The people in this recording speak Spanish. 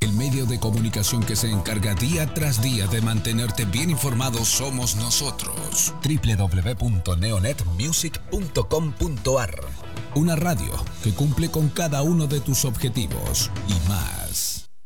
El medio de comunicación que se encarga día tras día de mantenerte bien informado somos nosotros. www.neonetmusic.com.ar. Una radio que cumple con cada uno de tus objetivos y más.